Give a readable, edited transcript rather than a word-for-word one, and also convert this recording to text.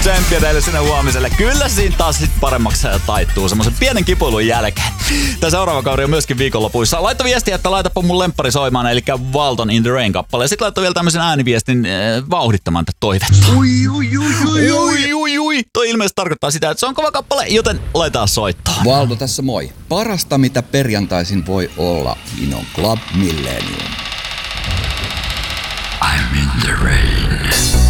Tsemppiä teille sinne huomiselle. Kyllä siinä taas sit paremmaksi taittuu semmoisen pienen kipuilun jälkeen. Tää seuraava kauri on myöskin viikonlopuissa. Laitto viestiä, että laitapa mun lemppari soimaan, eli Walton in the Rain -kappale. Sitten laitto vielä tämmöisen ääniviestin vauhdittamaan tätä toivetta. Ui. Toi ilmeisesti tarkoittaa sitä, että se on kova kappale, joten laitetaan soittoon. Valdo tässä moi. Parasta mitä perjantaisin voi olla, niin on Club Millennium. I'm in the rain.